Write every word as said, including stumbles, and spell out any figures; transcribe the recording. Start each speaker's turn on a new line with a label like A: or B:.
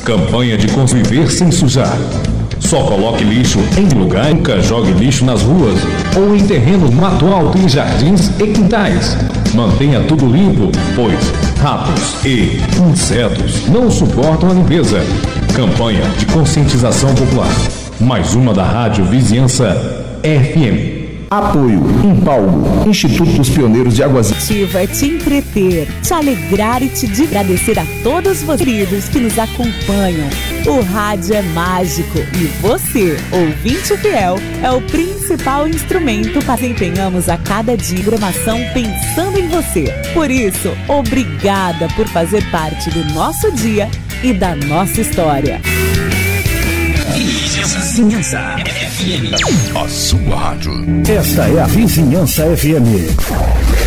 A: Campanha de Conviver Sem Sujar. Só coloque lixo em lugar, nunca jogue lixo nas ruas ou em terrenos, mato alto e jardins e quintais. Mantenha tudo limpo, pois ratos e insetos não suportam a limpeza. Campanha de conscientização popular. Mais uma da Rádio Vizinhança F M.
B: Apoio Impalgo, Instituto dos Pioneiros de Águas.
C: É te entreter, te alegrar e te agradecer a todos vocês queridos que nos acompanham. O rádio é mágico e você, ouvinte fiel, é o principal instrumento para desempenhamos a cada dia programação pensando em você. Por isso, obrigada por fazer parte do nosso dia e da nossa história.
D: Vizinhança F M.
B: A sua rádio. Esta é a Vizinhança F M.